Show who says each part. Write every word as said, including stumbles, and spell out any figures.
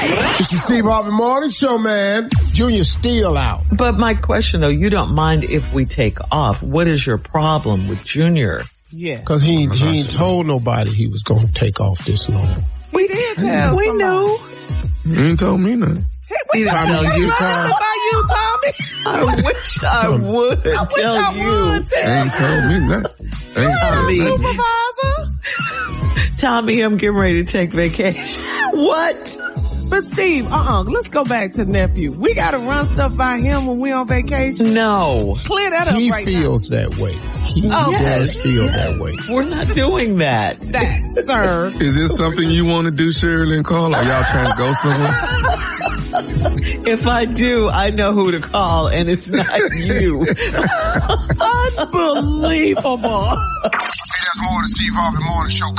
Speaker 1: It's the Steve Harvey Morning Show, man. Junior's still out.
Speaker 2: But my question, though, you don't mind if we take off. What is your problem with Junior?
Speaker 1: Yeah. Because he, he ain't told nobody he was going to take off this long.
Speaker 3: We did tell
Speaker 2: We knew.
Speaker 4: You ain't told me nothing.
Speaker 3: Hey, we didn't tell you about you, Tommy.
Speaker 2: I wish I would
Speaker 3: I wish
Speaker 2: tell
Speaker 3: I
Speaker 2: you.
Speaker 3: would tell
Speaker 4: Ain't told me nothing. Ain't told me.
Speaker 3: Supervisor.
Speaker 2: Tommy, I'm getting ready to take vacation. What?
Speaker 3: But Steve, uh-uh, let's go back to nephew. We gotta run stuff by him when we on vacation.
Speaker 2: No.
Speaker 3: Clear that up
Speaker 1: he
Speaker 3: right
Speaker 1: He feels
Speaker 3: now.
Speaker 1: that way. He
Speaker 3: Oh,
Speaker 1: does
Speaker 3: yes.
Speaker 1: feel that way.
Speaker 2: We're not doing that.
Speaker 3: That, sir.
Speaker 4: Is this something you want to do, Shirley and Carl? Are y'all trying to go somewhere?
Speaker 2: If I do, I know who to call, and it's not you.
Speaker 3: Unbelievable.
Speaker 1: Hey, that's more of the Steve Harvey Morning Show.